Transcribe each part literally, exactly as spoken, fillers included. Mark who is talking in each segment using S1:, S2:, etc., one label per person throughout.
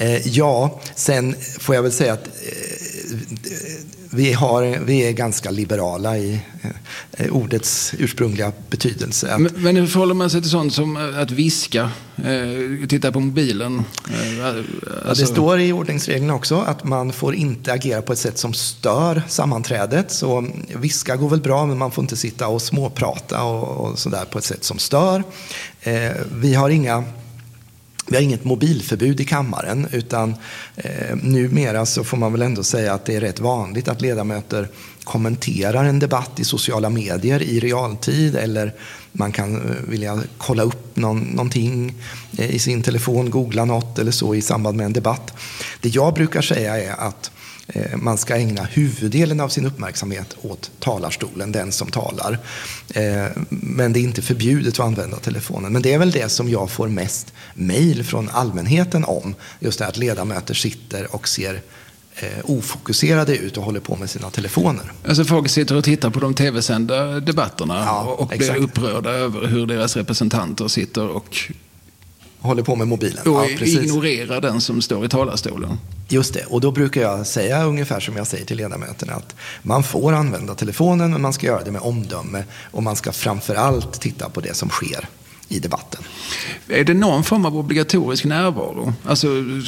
S1: Eh, ja, sen får jag väl säga att eh, vi, har, vi är ganska liberala i eh, ordets ursprungliga betydelse. Att,
S2: men, men hur förhåller man sig till sånt som att viska, eh, titta på mobilen? Eh, alltså...
S1: ja, det står i ordningsreglerna också att man får inte agera på ett sätt som stör sammanträdet. Så viska går väl bra, men man får inte sitta och småprata och, och sådär på ett sätt som stör. Eh, vi har inga... Vi har inget mobilförbud i kammaren, utan eh, numera så får man väl ändå säga att det är rätt vanligt att ledamöter kommenterar en debatt i sociala medier i realtid, eller man kan eh, vilja kolla upp någon, någonting eh, i sin telefon, googla något eller så i samband med en debatt. Det jag brukar säga är att eh, man ska ägna huvuddelen av sin uppmärksamhet åt talarstolen, den som talar. Eh, men det är inte förbjudet att använda telefonen. Men det är väl det som jag får mest mejl från allmänheten om. Just det att ledamöter sitter och ser eh, ofokuserade ut och håller på med sina telefoner.
S2: Alltså folk sitter och tittar på de tv-sända debatterna, ja, och blir
S1: exakt.
S2: upprörda över hur deras representanter sitter och
S1: håller på med mobilen.
S2: Och
S1: ja, precis.
S2: ignorerar den som står i talarstolen.
S1: Just det, och då brukar jag säga ungefär som jag säger till ledamöterna att man får använda telefonen, men man ska göra det med omdöme, och man ska framförallt titta på det som sker i debatten.
S2: Är det någon form av obligatorisk närvaro? Alltså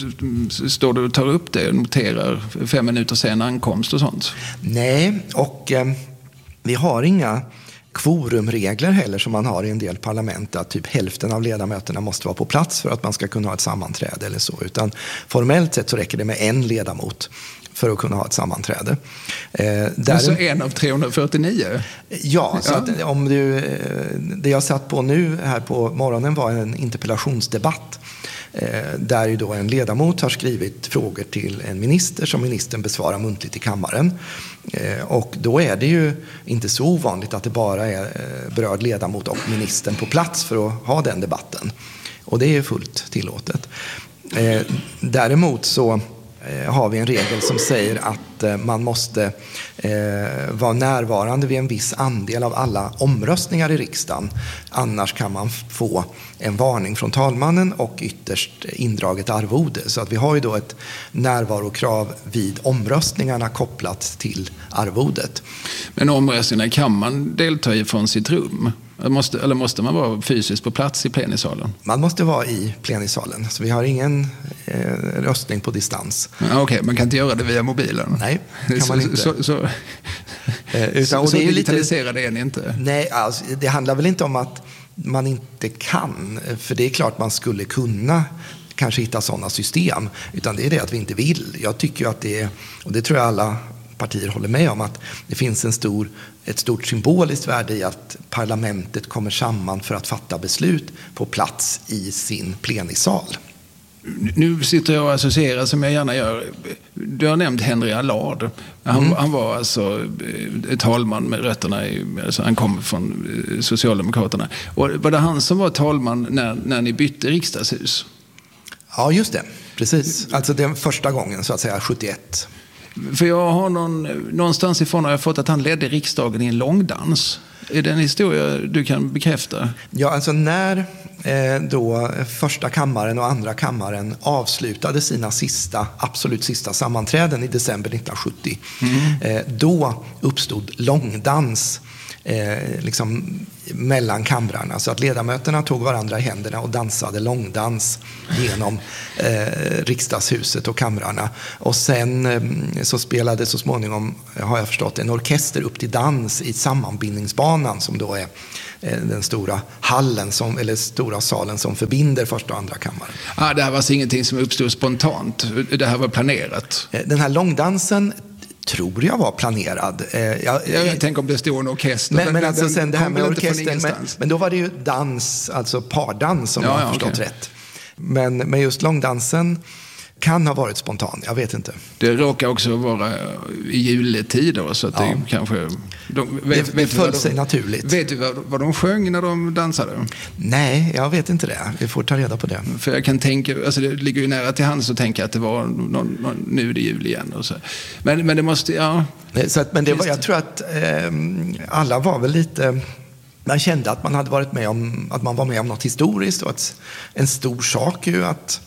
S2: står du och tar upp det och noterar fem minuter sen ankomst och sånt?
S1: Nej, och eh, vi har inga kvorumregler heller som man har i en del parlament, att typ hälften av ledamöterna måste vara på plats för att man ska kunna ha ett sammanträde eller så, utan formellt sett så räcker det med en ledamot för att kunna ha ett sammanträde. Eh, där
S2: alltså en av trehundrafyrtionio?
S1: Ja, så
S2: ja.
S1: Att om du, det jag satt på nu här på morgonen var en interpellationsdebatt eh, där ju då en ledamot har skrivit frågor till en minister som ministern besvarar muntligt i kammaren. Eh, och då är det ju inte så ovanligt att det bara är eh, berörd ledamot och ministern på plats för att ha den debatten. Och det är fullt tillåtet. Eh, däremot så har vi en regel som säger att man måste eh, vara närvarande vid en viss andel av alla omröstningar i riksdagen. Annars kan man få en varning från talmannen och ytterst indraget arvode. Så att vi har ju då ett närvarokrav vid omröstningarna kopplat till arvodet.
S2: Men omröstningarna kan man delta i från sitt rum? Måste, eller måste man vara fysiskt på plats i plenisalen?
S1: Man måste vara i plenisalen. Så vi har ingen eh, röstning på distans.
S2: Ja, Okej, okay, man kan inte göra det via mobilen?
S1: Nej, det kan man inte.
S2: Så, så, så,
S1: eh, utan, och
S2: så
S1: det är
S2: digitaliserade är ni inte?
S1: Nej, alltså, det handlar väl inte om att man inte kan. För det är klart man skulle kunna kanske hitta sådana system. Utan det är det att vi inte vill. Jag tycker att det är, och det tror jag alla partier håller med om, att det finns en stor, ett stort symboliskt värde i att parlamentet kommer samman för att fatta beslut på plats i sin plenisal.
S2: Nu sitter jag och associerar som jag gärna gör. Du har nämnt Henry Allard. Han, mm. han var alltså ett talman med rötterna i, alltså han kom från Socialdemokraterna. Och var det han som var talman när, när ni bytte riksdagshus?
S1: Ja, just det. Precis. Alltså den första gången, så att säga, sjuttioett.
S2: För jag har någon, någonstans ifrån har jag fått att han ledde riksdagen i en långdans. Är det en historia du kan bekräfta? Ja, alltså när eh, då första kammaren och andra kammaren avslutade sina sista, absolut sista sammanträden i december nittonhundrasjuttio, mm. eh, då uppstod långdans eh, liksom mellan kamrarna. Så att ledamöterna tog varandra i händerna och dansade långdans genom eh, riksdagshuset och kamrarna. Och sen eh, så spelade så småningom, har jag förstått, en orkester upp till dans i sammanbindningsbanan som då är eh, den stora hallen, som, eller stora salen som förbinder första och andra kammaren. Ah, det här var alltså ingenting som uppstod spontant, det här var planerat?
S1: Eh, den här långdansen tror jag var planerad. Eh, jag,
S2: jag tänker om det stod en orkester.
S1: Men, men alltså
S2: den
S1: sen det här med
S2: orkestern,
S1: men, men då var det ju dans, alltså pardans som
S2: ja,
S1: jag har
S2: ja,
S1: förstått
S2: okay.
S1: rätt. Men med just långdansen kan ha varit spontan, jag vet inte.
S2: Det råkar också vara i juletider så att ja. det kanske... De, vet,
S1: det det föll de, sig naturligt.
S2: Vet du vad, vad de sjöng när de dansade?
S1: Nej, jag vet inte det. Vi får ta reda på det.
S2: För jag kan tänka, alltså det ligger ju nära till hands att tänka att det var någon, någon, nu är det jul igen och så. Men, men det måste, ja...
S1: Så att, men det var, jag tror att eh, alla var väl lite... Man kände att man hade varit med om, att man var med om något historiskt och att en stor sak ju att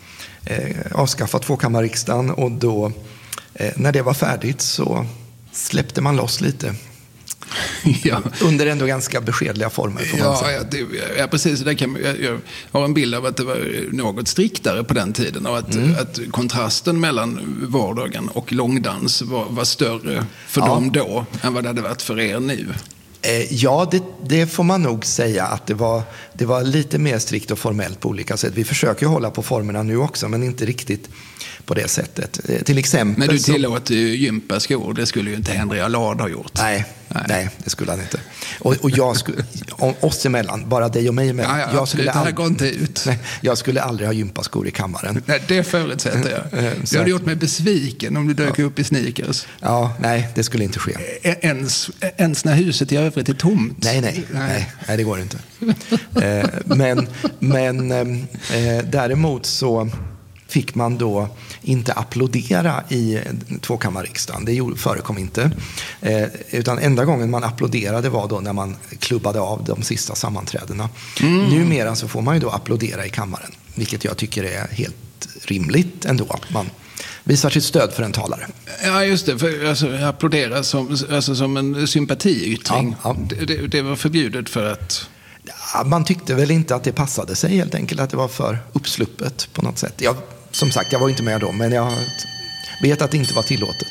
S1: eh, avskaffa tvåkammarriksdagen, och då eh, när det var färdigt så släppte man loss lite. Ja. Under ändå ganska beskedliga former, får man
S2: ja,
S1: säga.
S2: Ja, det, ja, precis. Det kan, jag, jag har en bild av att det var något striktare på den tiden, och att, mm. att kontrasten mellan vardagen och långdans var, var större för ja. dem då än vad det hade varit för er nu.
S1: Eh, ja, det, det får man nog säga, att det var, det var lite mer strikt och formellt på olika sätt. Vi försöker hålla på formerna nu också, men inte riktigt på det sättet. Eh, till exempel,
S2: men du tillåter ju gympaskor, det skulle ju inte Henry Allard ha gjort.
S1: Nej, nej. nej det skulle han inte. Och, och jag skulle, om oss emellan, bara dig och mig emellan.
S2: Ja, ja,
S1: jag, skulle
S2: aldrig, går inte ut.
S1: Nej, jag skulle aldrig ha gympaskor i kammaren.
S2: Nej, det förutsätter jag. Du hade gjort mig besviken om du dök ja. upp i sneakers.
S1: Ja, nej, det skulle inte ske.
S2: Ens, ens när huset i övrigt är tomt.
S1: Nej, nej, nej, nej det går inte. eh, men men eh, däremot så fick man då inte applådera i tvåkammarriksdagen. Det förekom inte. Eh, utan enda gången man applåderade var då när man klubbade av de sista sammanträdena. Mm. Numera så får man ju då applådera i kammaren, vilket jag tycker är helt rimligt ändå, att man visar sitt stöd för en talare.
S2: Ja, just det. För, alltså, applådera som, alltså, som en sympatiyttring.
S1: Ja, ja.
S2: Det, det var förbjudet för att...
S1: Ja, man tyckte väl inte att det passade sig, helt enkelt, att det var för uppsluppet på något sätt. Jag, som sagt, jag var inte med då, men jag vet att det inte var tillåtet.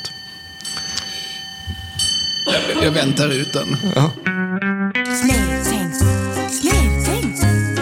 S2: Jag, jag väntar ut den.
S1: Ja.
S3: Snedtänkt, snedtänkt,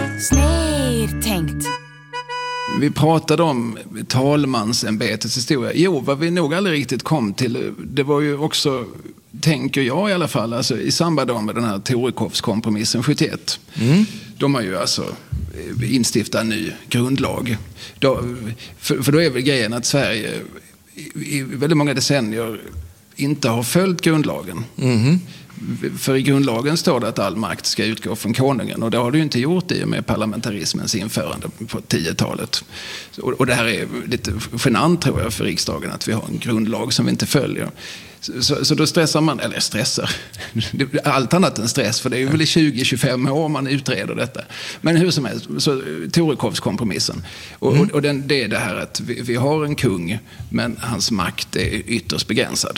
S3: snedtänkt.
S2: Vi pratade om talmansämbetets historia. Jo, vad vi nog aldrig riktigt kom till, det var ju också, tänker jag i alla fall, alltså, i samband med den här Torekovskompromissen sjuttioett. Mm. De har ju alltså instiftat en ny grundlag. Då, för, för då är väl grejen att Sverige i, i väldigt många decennier inte har följt grundlagen. Mm. För i grundlagen står det att all makt ska utgå från konungen, och det har det ju inte gjort i och med parlamentarismens införande på tiotalet. Och, och det här är lite genant, tror jag, för riksdagen, att vi har en grundlag som vi inte följer. Så, så då stressar man, eller stressar, allt annat än stress, för det är ju väl i tjugo till tjugofem år man utreder detta. Men hur som helst, så Torekovskompromissen. Och, mm. och, och den, det är det här att vi, vi har en kung, men hans makt är ytterst begränsad.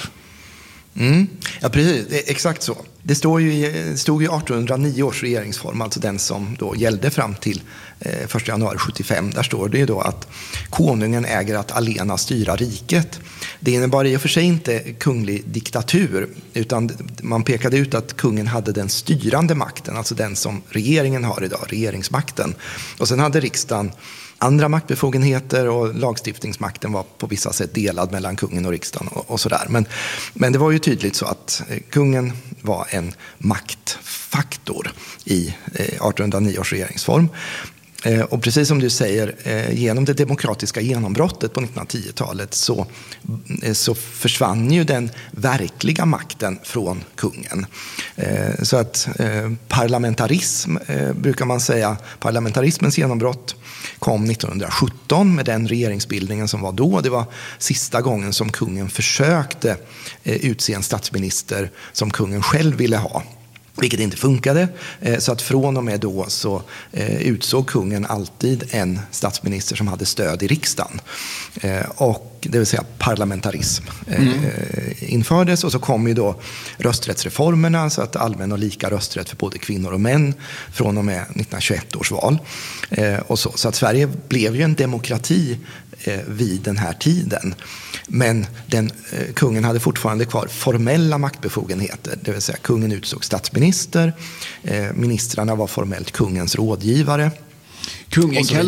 S1: Mm. Ja, precis. Exakt så. Det står ju i, stod ju artonhundranio års regeringsform, alltså den som då gällde fram till eh, första januari sjuttiofem. Där står det ju då att konungen äger att allena styra riket. Det innebar i och för sig inte kunglig diktatur, utan man pekade ut att kungen hade den styrande makten, alltså den som regeringen har idag, regeringsmakten. Och sen hade riksdagen andra maktbefogenheter, och lagstiftningsmakten var på vissa sätt delad mellan kungen och riksdagen och, och sådär. Men, men det var ju tydligt så att eh, kungen var en maktfaktor i eh, artonhundranio års regeringsform. Eh, och precis som du säger, eh, genom det demokratiska genombrottet på nittonhundratiotalet så, eh, så försvann ju den verkliga makten från kungen. Eh, så att eh, parlamentarism, eh, brukar man säga, parlamentarismens genombrott kom nittonhundrasjutton med den regeringsbildningen som var då. Det var sista gången som kungen försökte eh, utse en statsminister som kungen själv ville ha, vilket inte funkade. Eh, så att från och med då så eh, utsåg kungen alltid en statsminister som hade stöd i riksdagen. Eh, och det vill säga parlamentarism eh, mm. infördes, och så kom ju då rösträttsreformerna, så att allmän och lika rösträtt för både kvinnor och män från och med nittonhundratjugoett års val. Eh, och så, så att Sverige blev ju en demokrati eh, vid den här tiden. Men den, eh, kungen hade fortfarande kvar formella maktbefogenheter, det vill säga kungen utsåg statsminister, eh, ministrarna var formellt kungens rådgivare.
S2: Kungen